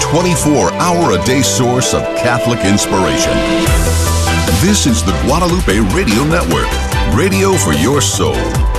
24-hour-a-day source of Catholic inspiration. This is the Guadalupe Radio Network, radio for your soul.